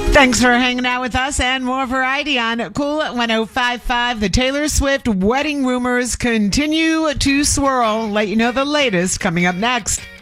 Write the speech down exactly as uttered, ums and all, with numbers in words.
Thanks for hanging out with us, and more variety on Cool one oh five point five. The Taylor Swift wedding rumors continue to swirl. Let you know the latest coming up next.